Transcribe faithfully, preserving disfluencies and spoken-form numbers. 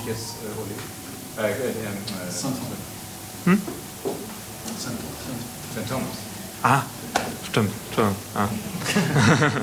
nicht jetzt äh, Oli? Äh, äh, äh, Sankt Thomas. Hm? Sankt Thomas. Ah, stimmt. Entschuldigung. Ah.